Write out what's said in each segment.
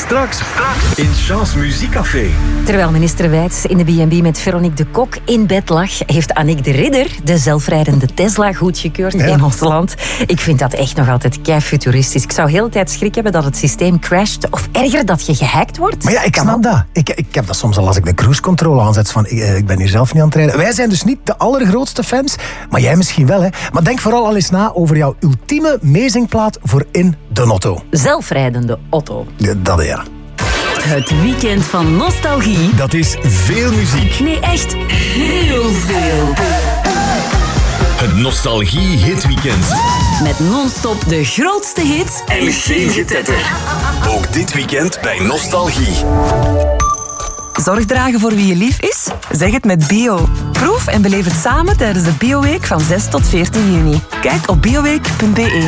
Straks in Chance Muziekcafé. Terwijl minister Wijts in de B&B met Veronique de Kok in bed lag, heeft Annick de Ridder de zelfrijdende Tesla goedgekeurd in ons land. Ik vind dat echt nog altijd kei futuristisch. Ik zou heel de tijd schrik hebben dat het systeem crasht of erger dat je gehackt wordt. Maar ja, ik snap dat. Ik heb dat soms al als ik de cruise control aanzet van ik ben hier zelf niet aan het rijden. Wij zijn dus niet de allergrootste fans, maar jij misschien wel. Hè. Maar denk vooral al eens na over jouw ultieme meezingplaat voor in de auto. Zelfrijdende auto. Dat ja. Het weekend van nostalgie. Dat is veel muziek. Nee, echt heel veel. Het Nostalgie Hitweekend. Met non-stop de grootste hits En geen getetter. Ook dit weekend bij Nostalgie. Zorg dragen voor wie je lief is? Zeg het met Bio. Proef en beleef het samen tijdens de Bioweek van 6 tot 14 juni. Kijk op bioweek.be.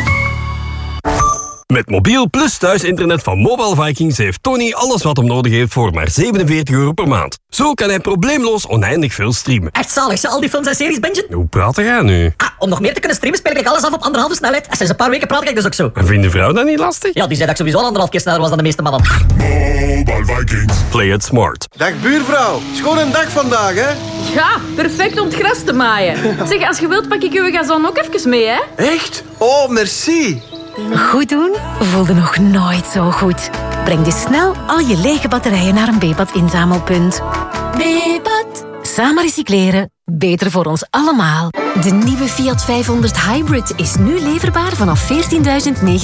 Met mobiel plus thuisinternet van Mobile Vikings heeft Tony alles wat hem nodig heeft voor maar €47 per maand. Zo kan hij probleemloos oneindig veel streamen. Echt zalig, ze al die films en series bingen? Hoe praat jij nu? Om nog meer te kunnen streamen speel ik alles af op 1,5 snelheid. En sinds een paar weken praat ik dus ook zo. En vindt de vrouw dat niet lastig? Ja, die zei dat ik sowieso al 1,5 keer sneller was dan de meeste mannen. Mobile Vikings. Play it smart. Dag buurvrouw, schoon een dag vandaag, hè? Ja, perfect om het gras te maaien. Zeg, als je wilt pak ik uw gazon ook even mee, hè? Echt? Oh, merci. Goed doen voelde nog nooit zo goed. Breng dus snel al je lege batterijen naar een Bepat-inzamelpunt. Bepat. Samen recycleren. Beter voor ons allemaal. De nieuwe Fiat 500 Hybrid is nu leverbaar vanaf 14.900